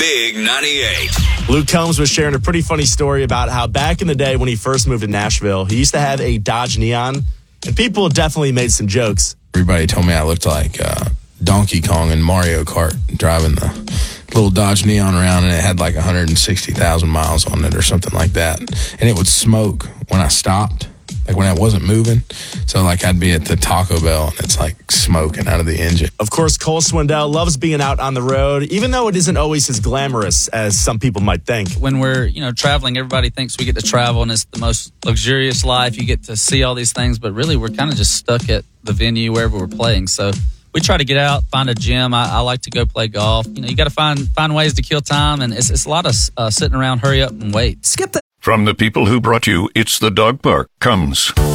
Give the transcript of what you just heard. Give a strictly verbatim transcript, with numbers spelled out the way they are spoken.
Big ninety-eight. Luke Combs was sharing a pretty funny story about how back in the day when he first moved to Nashville, he used to have a Dodge Neon, and people definitely made some jokes. Everybody told me I looked like uh, Donkey Kong in Mario Kart driving the little Dodge Neon around, and it had like one hundred sixty thousand miles on it or something like that. And it would smoke when I stopped, like when I wasn't moving. So like I'd be at the Taco Bell and it's like smoking out of the engine. Of course, Cole Swindell loves being out on the road, even though it isn't always as glamorous as some people might think. When we're, you know, traveling, everybody thinks we get to travel and it's the most luxurious life. You get to see all these things, but really we're kind of just stuck at the venue wherever we're playing. So we try to get out, find a gym. I, I like to go play golf. You know, you got to find find ways to kill time, and it's, it's a lot of uh, sitting around, hurry up and wait. Skip the From the people who brought you It's the Dog Park comes